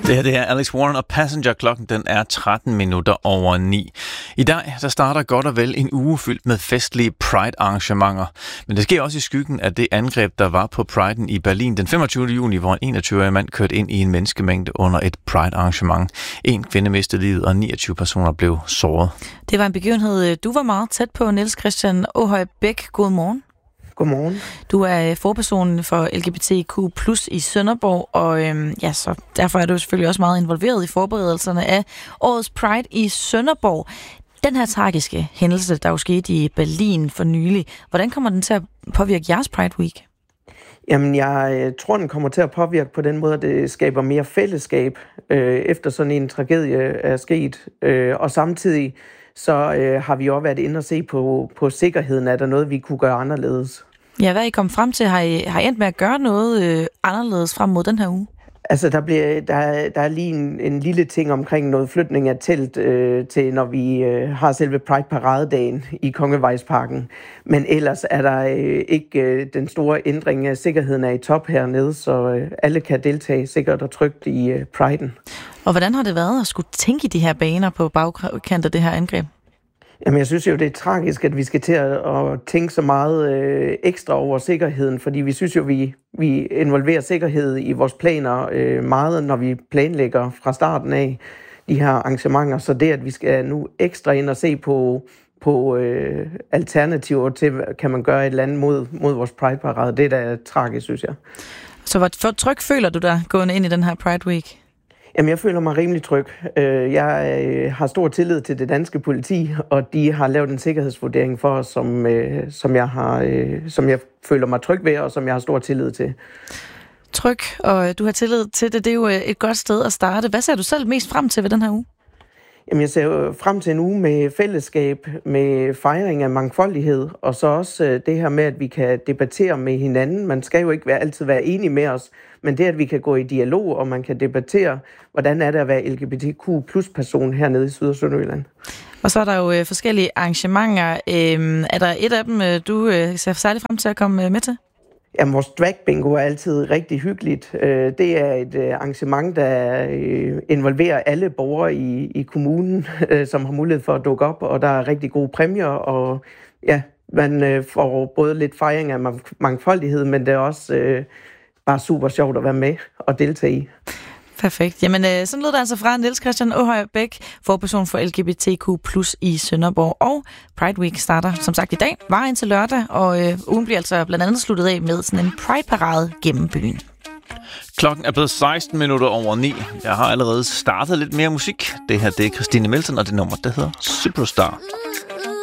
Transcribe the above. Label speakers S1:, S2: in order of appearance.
S1: Det er Alex Warren og Passenger. Klokken den er 13 minutter over 9. I dag der starter godt og vel en uge fyldt med festlige Pride-arrangementer. Men det sker også i skyggen af det angreb, der var på Pride'en i Berlin den 25. juni, hvor en 21-årig mand kørte ind i en menneskemængde under et Pride-arrangement. En kvinde mistede livet, og 29 personer blev såret. Det var en begivenhed, du var meget tæt på, Niels Christian Aahøj Bech. Godmorgen.
S2: Godmorgen.
S1: Du er forpersonen for LGBTQ+ i Sønderborg, og så derfor er du selvfølgelig også meget involveret i forberedelserne af årets Pride i Sønderborg. Den her tragiske hændelse, der jo skete i Berlin for nylig, hvordan kommer den til at påvirke jeres Pride Week?
S2: Jamen, jeg tror, den kommer til at påvirke på den måde, at det skaber mere fællesskab, efter sådan en tragedie er sket. Og samtidig så har vi også været inde og se på sikkerheden. Er der noget, vi kunne gøre anderledes?
S1: Ja, hvad er I kommet frem til? Har I endt med at gøre noget anderledes frem mod den her uge?
S2: Altså, der er lige en lille ting omkring noget flytning af telt til, når vi har selve Pride-paradedagen i Kongevejsparken. Men ellers er der ikke den store ændring af sikkerheden er i top hernede, så alle kan deltage sikkert og trygt i Pride'en. Og
S1: hvordan har det været at skulle tænke i de her baner på bagkant af det her angreb?
S2: Jamen, jeg synes jo, det er tragisk, at vi skal til at tænke så meget ekstra over sikkerheden, fordi vi synes jo, vi involverer sikkerhed i vores planer meget, når vi planlægger fra starten af de her arrangementer. Så det, at vi skal nu ekstra ind og se på alternativer til, kan man gøre et eller andet mod vores Pride-parade, det er da tragisk, synes jeg.
S1: Så hvor tryg føler du dig gående ind i den her Pride Week?
S2: Jamen, jeg føler mig rimelig tryg. Jeg har stor tillid til det danske politi, og de har lavet en sikkerhedsvurdering for os, som jeg føler mig tryg ved, og som jeg har stor tillid til.
S1: Tryg, og du har tillid til det. Det er jo et godt sted at starte. Hvad ser du selv mest frem til ved den her uge?
S2: Jamen, jeg ser frem til en uge med fællesskab, med fejring af mangfoldighed, og så også det her med, at vi kan debattere med hinanden. Man skal jo ikke altid være enige med os, men det, at vi kan gå i dialog, og man kan debattere, hvordan er det at være LGBTQ+-person hernede i Syd- og Sønderjylland. Og
S1: så er der jo forskellige arrangementer. Er der et af dem, du ser særlig frem til at komme med til?
S2: Jamen, vores drag bingo er altid rigtig hyggeligt. Det er et arrangement, der involverer alle borgere i kommunen, som har mulighed for at dukke op, og der er rigtig gode præmier, og ja, man får både lidt fejring af mangfoldighed, men det er også bare super sjovt at være med og deltage i.
S1: Perfekt. Jamen, sådan lød det altså fra Niels Christian Aahøj Bech, forperson for LGBTQ+ i Sønderborg. Og Pride Week starter, som sagt, i dag, var indtil lørdag, og ugen bliver altså blandt andet sluttet af med sådan en Pride-parade gennem byen.
S3: Klokken er blevet 16 minutter over 9. Jeg har allerede startet lidt mere musik. Det her, det er Christine Milton, og det nummer, der hedder Superstar.